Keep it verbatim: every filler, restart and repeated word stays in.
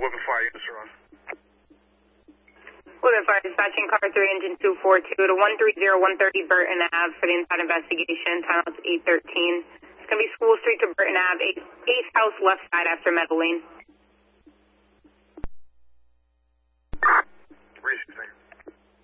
Woodland Fire units are on. Woodland Fire dispatching car three engine two four two to one three zero one thirty Burton Ave for the inside investigation. Time is eight thirteen. It's going to be School Street to Burton Ave, eighth house left side after Medellin.